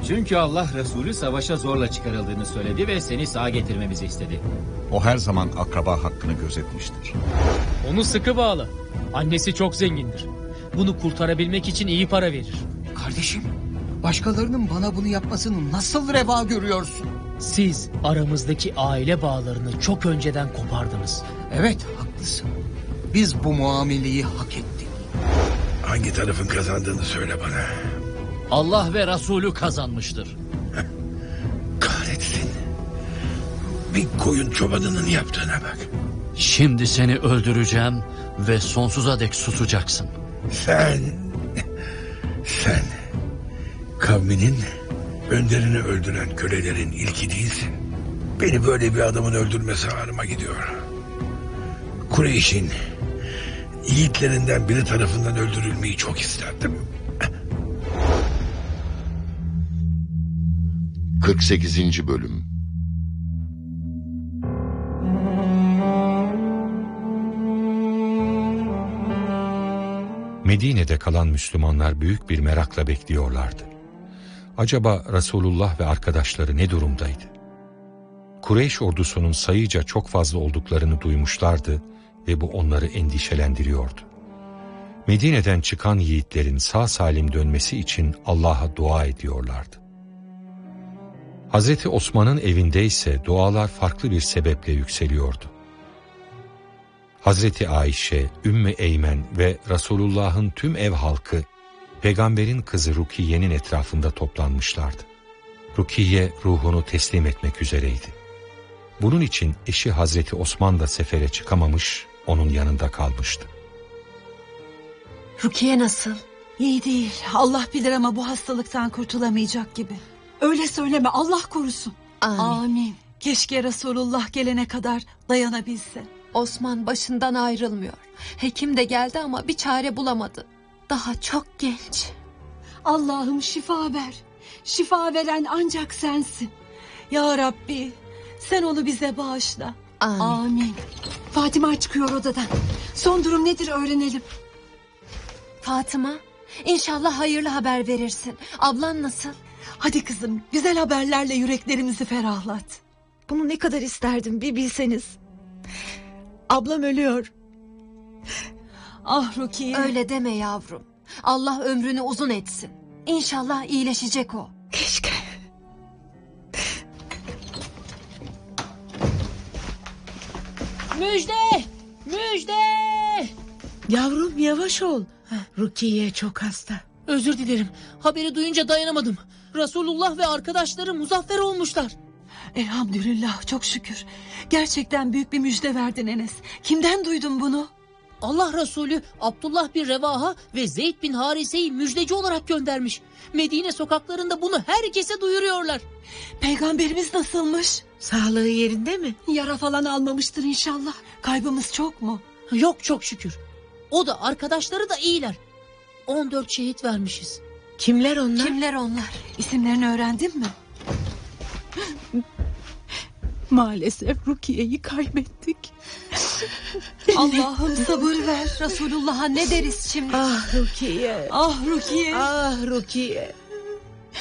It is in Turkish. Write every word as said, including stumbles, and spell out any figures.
Çünkü Allah Resulü savaşa zorla çıkarıldığını söyledi ve seni sağ getirmemizi istedi. O her zaman akraba hakkını gözetmiştir. Onu sıkı bağla. Annesi çok zengindir. Bunu kurtarabilmek için iyi para verir. Kardeşim, başkalarının bana bunu yapmasını nasıl reva görüyorsun? Siz aramızdaki aile bağlarını çok önceden kopardınız. Evet, haklısın. Biz bu muameleyi hak ettik. Hangi tarafın kazandığını söyle bana. Allah ve Resulü kazanmıştır. Kahretsin. Bir koyun çobanının yaptığına bak. Şimdi seni öldüreceğim ve sonsuza dek susacaksın. Sen... Sen... Kavminin önderini öldüren kölelerin ilki değilsin. Beni böyle bir adamın öldürmesi ağrıma gidiyor. Kureyş'in yiğitlerinden biri tarafından öldürülmeyi çok isterdim. kırk sekizinci Bölüm. Medine'de kalan Müslümanlar büyük bir merakla bekliyorlardı. Acaba Resulullah ve arkadaşları ne durumdaydı? Kureyş ordusunun sayıca çok fazla olduklarını duymuşlardı ve bu onları endişelendiriyordu. Medine'den çıkan yiğitlerin sağ salim dönmesi için Allah'a dua ediyorlardı. Hazreti Osman'ın evinde ise dualar farklı bir sebeple yükseliyordu. Hazreti Ayşe, Ümmü Eymen ve Resulullah'ın tüm ev halkı Peygamberin kızı Rukiye'nin etrafında toplanmışlardı. Rukiye ruhunu teslim etmek üzereydi. Bunun için eşi Hazreti Osman da sefere çıkamamış, onun yanında kalmıştı. Rukiye nasıl? İyi değil. Allah bilir ama bu hastalıktan kurtulamayacak gibi. Öyle söyleme, Allah korusun. Amin. Amin. Keşke Resulullah gelene kadar dayanabilse. Osman başından ayrılmıyor. Hekim de geldi ama bir çare bulamadı. Daha çok genç. Allah'ım şifa ver. Şifa veren ancak sensin. Ya Rabbi, sen onu bize bağışla. Amin. Amin. Fatıma çıkıyor odadan. Son durum nedir öğrenelim. Fatıma, İnşallah hayırlı haber verirsin. Ablan nasıl? Hadi kızım, güzel haberlerle yüreklerimizi ferahlat. Bunu ne kadar isterdim bir bilseniz. Ablam ölüyor. Ah Rukiye. Öyle deme yavrum. Allah ömrünü uzun etsin. İnşallah iyileşecek o. Keşke. Müjde! Müjde! Yavrum yavaş ol. Rukiye çok hasta. Özür dilerim. Haberi duyunca dayanamadım. Resulullah ve arkadaşları muzaffer olmuşlar. Elhamdülillah, çok şükür. Gerçekten büyük bir müjde verdin Enes. Kimden duydun bunu? Allah Resulü Abdullah bin Revaha ve Zeyd bin Harise'yi müjdeci olarak göndermiş. Medine sokaklarında bunu herkese duyuruyorlar. Peygamberimiz nasılmış? Sağlığı yerinde mi? Yara falan almamıştır inşallah. Kaybımız çok mu? Yok çok şükür. O da arkadaşları da iyiler. on dört şehit vermişiz. Kimler onlar? Kimler onlar? İsimlerini öğrendin mi? Maalesef Rukiye'yi kaybettik. Allah'ım sabır ver. Resulullah'a ne deriz şimdi? Ah Rukiye. Ah Rukiye. Ah Rukiye.